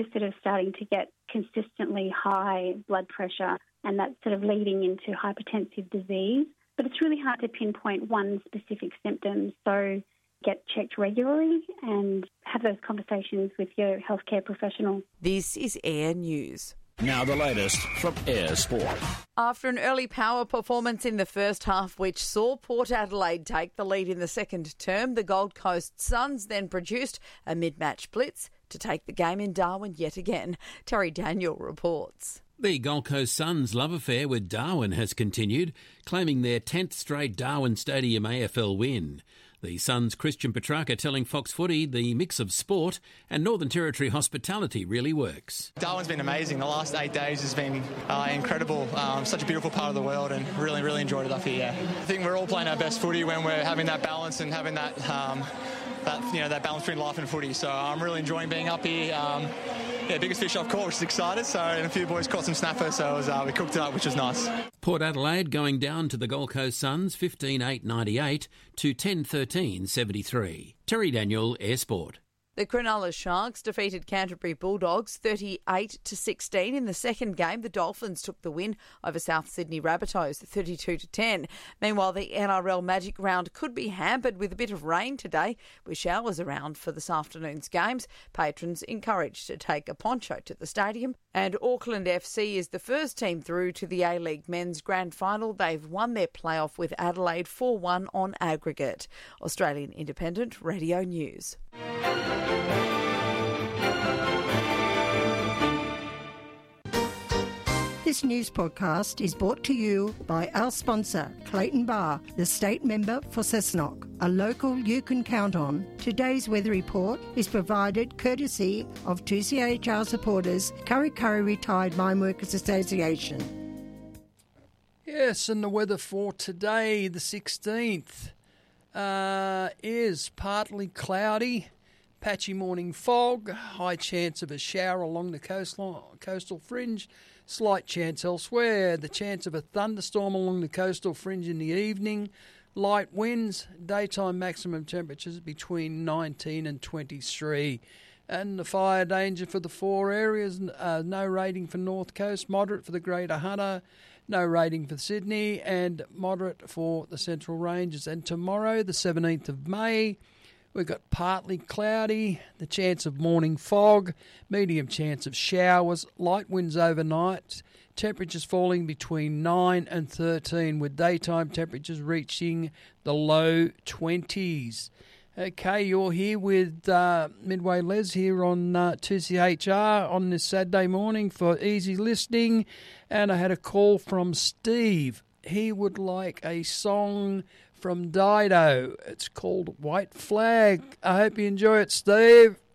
sort of starting to get consistently high blood pressure, and that's sort of leading into hypertensive disease. But it's really hard to pinpoint one specific symptom, so get checked regularly and have those conversations with your healthcare professional. This is Air News. Now the latest from Air Sport. After an early power performance in the first half, which saw Port Adelaide take the lead in the second term, the Gold Coast Suns then produced a mid-match blitz to take the game in Darwin yet again. Terry Daniel reports. The Gold Coast Suns' love affair with Darwin has continued, claiming their 10th straight Darwin Stadium AFL win. The Suns' Christian Petrarca telling Fox Footy the mix of sport and Northern Territory hospitality really works. Darwin's been amazing. The last 8 days has been incredible. Such a beautiful part of the world, and really, really enjoyed it up here. Yeah. I think we're all playing our best footy when we're having that balance and having that that balance between life and footy. So I'm really enjoying being up here. Biggest fish I've caught, which is excited. So, and a few boys caught some snapper, so we cooked it up, which was nice. Port Adelaide going down to the Gold Coast Suns 15-8-98 to 10-13-73. Terry Daniel, Air Sport. The Cronulla Sharks defeated Canterbury Bulldogs 38-16 in the second game. The Dolphins took the win over South Sydney Rabbitohs 32-10. Meanwhile, the NRL Magic Round could be hampered with a bit of rain today, with showers around for this afternoon's games. Patrons encouraged to take a poncho to the stadium. And Auckland FC is the first team through to the A-League Men's Grand Final. They've won their playoff with Adelaide 4-1 on aggregate. Australian Independent Radio News. This news podcast is brought to you by our sponsor, Clayton Bar, the state member for Cessnock, a local you can count on. Today's weather report is provided courtesy of 2CHR supporters, Kurri Kurri Retired Mine Workers Association. Yes, and the weather for today, the 16th, is partly cloudy, patchy morning fog, high chance of a shower along the coastal fringe, slight chance elsewhere, the chance of a thunderstorm along the coastal fringe in the evening, light winds, daytime maximum temperatures between 19 and 23. And the fire danger for the four areas, no rating for North Coast, moderate for the Greater Hunter, no rating for Sydney, and moderate for the Central Ranges. And tomorrow, the 17th of May, we've got partly cloudy, the chance of morning fog, medium chance of showers, light winds overnight, temperatures falling between 9 and 13, with daytime temperatures reaching the low 20s. Okay, you're here with Midway Les here on 2CHR on this Saturday morning for easy listening, and I had a call from Steve. He would like a song from Dido. It's called White Flag. I hope you enjoy it, Steve.